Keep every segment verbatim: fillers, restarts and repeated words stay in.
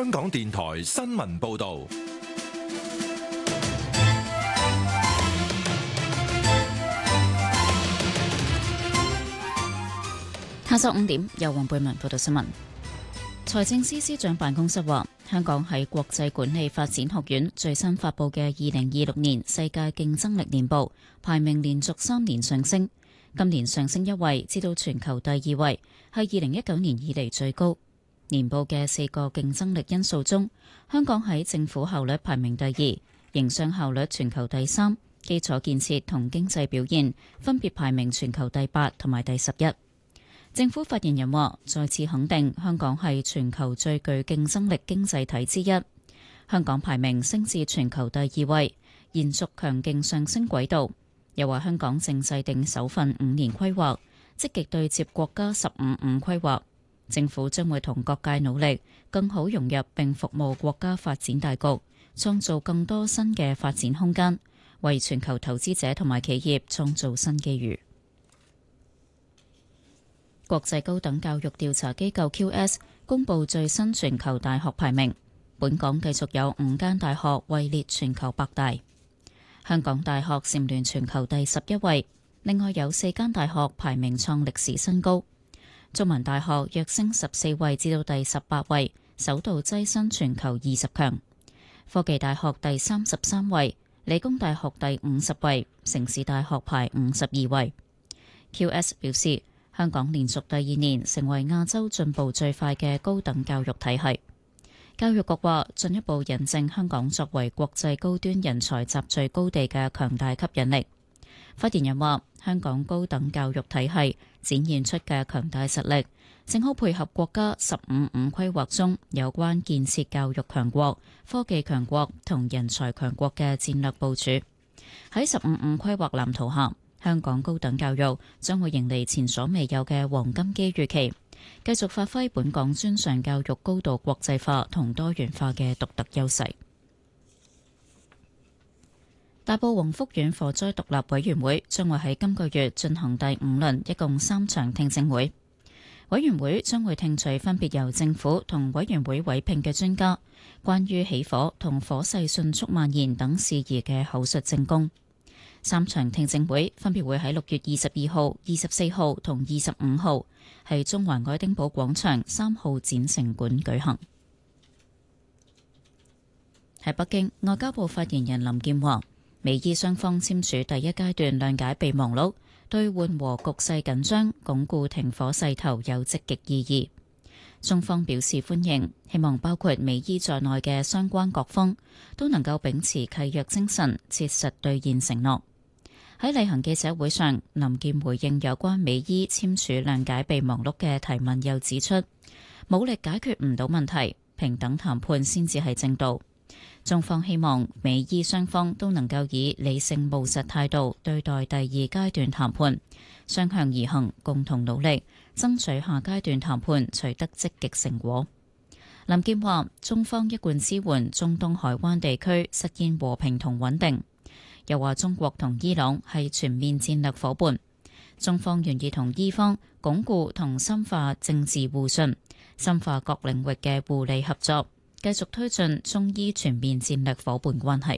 香港電台新聞報道。 下晝五點，由黃貝文報道新聞。財政司司長辦公室話，香港喺國際管理發展學院最新發布嘅二零二六年世界競爭力年報，排名連續三年上升，今年上升一位，至到全球第二位，係二零一九年以嚟最高。年報嘅四個競爭力因素中，香港喺政府效率排名第二，營商效率全球第三，基礎建設同經濟表現分別排名全球第八同埋第十一。政府發言人話，再次肯定香港係全球最具競爭力經濟體之一，香港排名升至全球第二位，延續強勁上升軌道。又話香港正制定首份五年規劃，積極對接國家十五五規劃，政府將會同各界努力，更好融入並服務國家發展大局，創造更多新嘅發展空間，為全球投資者同埋企業創造新機遇。國際高等教育調查機構 Q S 公布最新全球大學排名，本港繼續有五間大學位列全球百大，香港大學蟬聯全球第十一位，另外有四間大學排名創歷史新高，中文大學躍升十四位至到第十八位，首度躋身全球二十強，科技大學第三十三位，理工大學第五十位，城市大學排五十二位。Q S 表示，香港連續第二年成為亞洲進步最快嘅高等教育體系。教育局話，進一步印證香港作為國際高端人才集聚高地嘅強大吸引力。發言人話，香港高等教育體系展現出嘅強大實力，正好配合國家十五五規劃中有關建設教育強國、科技強國同人才強國嘅戰略部署。喺十五五規劃藍圖下，香港高等教育將會迎嚟前所未有嘅黃金機遇期，繼續發揮本港專上教育高度國際化同多元化嘅獨特優勢。大埔宏福苑火災獨立委員會將會喺今個月進行第五輪，一共三場聽證會。委員會將會聽取分別由政府同委員會委聘嘅專家關於起火同火勢迅速蔓延等事宜嘅口述證供。三場聽證會分別會喺六月二十二號、二十四號同二十五號喺中環愛丁堡廣場三號展城館舉行。喺北京，外交部發言人林健話，美伊雙方簽署第一階段諒解備忘錄，對緩和局勢緊張、鞏固停火勢頭有積極意義。中方表示歡迎，希望包括美伊在內嘅相關各方都能夠秉持契約精神，切實兌現承諾。喺例行記者會上，林健回應有關美伊簽署諒解備忘錄嘅提問，又指出武力解決唔到問題，平等談判先至係正道。中方希望美伊雙方都能夠以理性務實態度對待第二階段談判，雙向而行，共同努力，爭取下階段談判取得積極成果。林健話，中方一貫支援中東海灣地區實現和平同穩定。又話中國同伊朗係全面戰略夥伴，中方願意同伊方鞏固同深化政治互信，深化各領域嘅互利合作，繼續推進中伊全面戰略夥伴關係。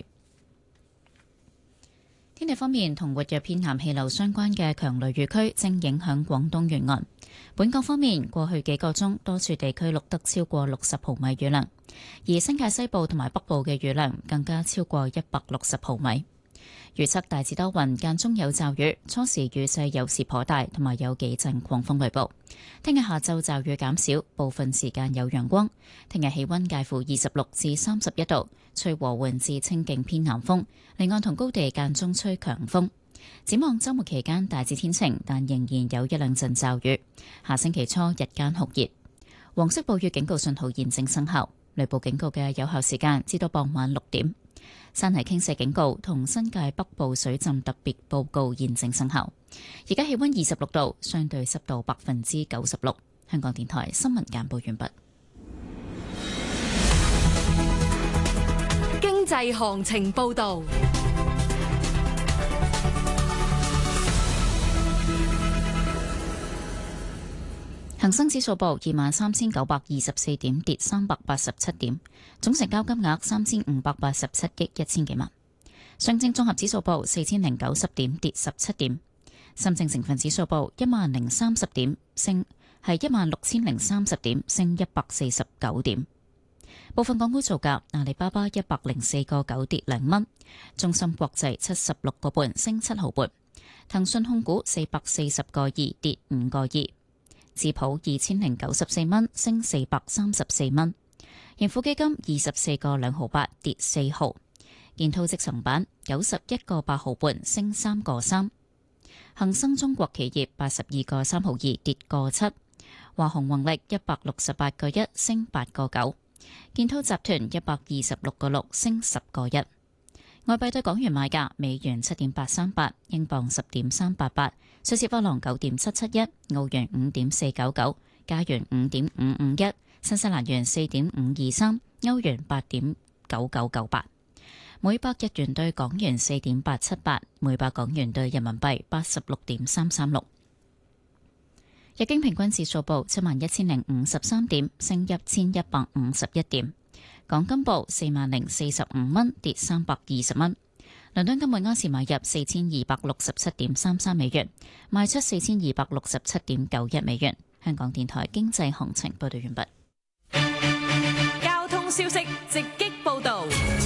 天氣方面，同活躍偏南氣流相關嘅強雷雨區正影響廣東沿岸。本港方面，過去幾個鐘多處地區錄得超過六十毫米雨量，而新界西部同埋北部嘅雨量更加超過一百六十毫米。預測大致多雲，間中有驟雨，初時雨勢有時頗大，同埋有幾陣狂風雷暴。聽日下晝驟雨減少，部分時間有陽光。聽日氣溫介乎二十六至三十一度，吹和緩至清勁偏南風，離岸同高地間中吹強風。展望週末期間大致天晴，但仍然有一兩陣驟雨。下星期初日間酷熱。黃色暴雨警告信號現正生效，雷暴警告嘅有效時間至到傍晚六點。山泥傾瀉警告同新界北部水浸特別報告現正生效。而家氣溫二十六度，相對濕度百分之九十六。香港電台新聞簡報完畢。 經濟行情報道。 恒生指數報二萬三千九百二十四點，跌三百八十七點，總成交金額三千五百八十七億一千幾萬。上證綜合指數報四千零九十點，跌十七點。深證成分指數報一萬零三十點，升係一萬六千零三十點，升一百四十九點。部分港股造價：阿里巴巴一百零四個九跌兩蚊，中芯國際七十六個半升七毫半，騰訊控股四百四十個二跌五個二。智普二千零九十四蚊，升四百三十四蚊；盈富基金二十四個兩毫八，跌四毫；建滔積層板九十一個八毫半，升三個三；恒生中國企業八十二個三毫二，跌個七；華虹宏力一百六十八個一，升八個九；建滔集團一百二十六個六，升十個一。外幣對港元買價：美元七點八三八，英鎊十點三八八，瑞士法郎九點七七一，澳元五點四九九，加元五點五五一，新西蘭元四點五二三，歐元八點九九九八，每百日元對港元四點八七八，每百港元對人民幣八十六點三三六。日經平均指數報七萬一千零五十三點，升一千一百五十一點。港金報四萬零四十五蚊，跌三百二十蚊。倫敦金每盎司買入四千二百六十七點三三美元，賣出四千二百六十七點九一美元。香港電台經濟行情報道完畢。交通消息直擊報道。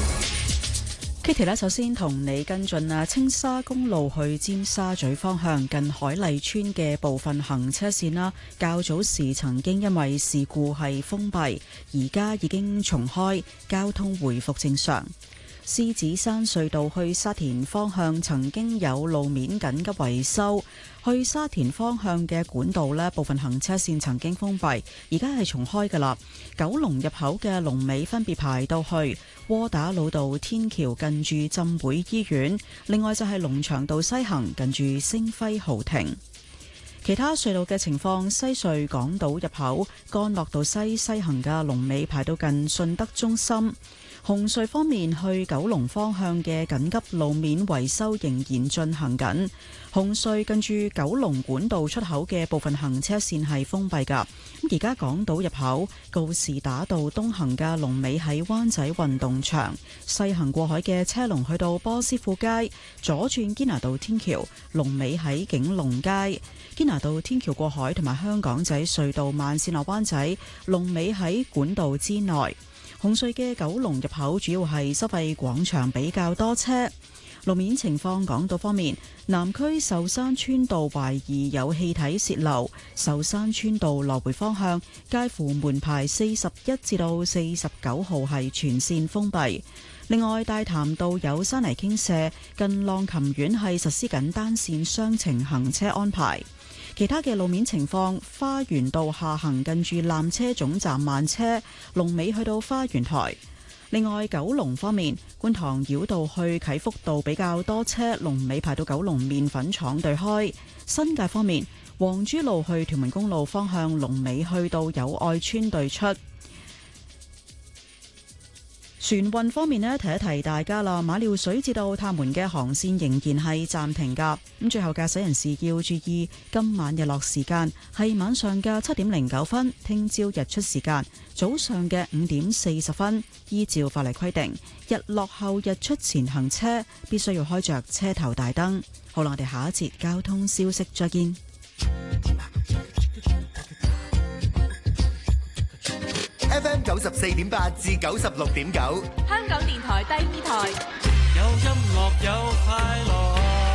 Kitty 咧，首先同你跟進啊，青沙公路去尖沙咀方向近海麗村嘅部分行車線啦，較早時曾經因為事故係封閉，而家已經重開，交通回復正常。獅子山隧道去沙田方向曾經有路面緊急維修，去沙田方向嘅管道呢部分行車線曾經封閉，而家係重開噶啦。九龍入口嘅龍尾分別排到去窩打老道天橋近住浸會醫院，另外就係龍翔道西行近住星輝豪庭。其他隧道嘅情況，西隧港島入口干諾道西西行嘅龍尾排到近順德中心。紅隧方面，去九龍方向嘅緊急路面維修仍然進行緊。紅隧近住九龍管道出口嘅部分行車線係封閉㗎。咁而家港島入口告士打道東行嘅龍尾喺灣仔運動場，西行過海嘅車龍去到波斯富街，左轉堅拿道天橋龍尾喺景隆街。堅拿道天橋過海同埋香港仔隧道慢線落灣仔龍尾喺管道之內。紅隧嘅九龍入口主要係收費廣場比較多車。路面情況，港島方面，南區壽山村道懷疑有氣體洩漏，壽山村道來回方向介乎門牌四十一至到四十九號係全線封閉。另外，大潭道有山泥傾瀉，近浪琴苑係實施緊單線雙程行車安排。其他嘅路面情況，花園道下行近住纜車總站慢車，龍尾去到花園台。另外，九龍方面，觀塘繞道去啟福道比較多車，龍尾排到九龍麵粉廠對開。新界方面，黃珠路去屯門公路方向龍尾去到友愛村對出。船運方面呢，提一提大家啦，馬料水至到塔門嘅航線仍然係暫停㗎。咁最後駕駛人士要注意，今晚日落時間係晚上嘅七點零九分，聽朝日出時間早上嘅五點四十分。依照法例規定，日落後日出前行車必須要開着車頭大燈。好啦，我哋下一節交通消息再見。 F M 九十四點八至九十六點九， 香港電台第二台。 有音樂有快樂。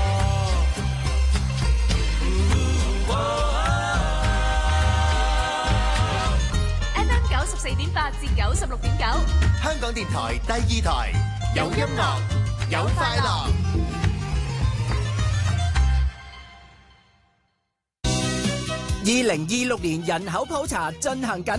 F M 九十四點八至九十六點九， 香港電台第二台。有音樂有快樂。 二零二六年人口普查進行緊。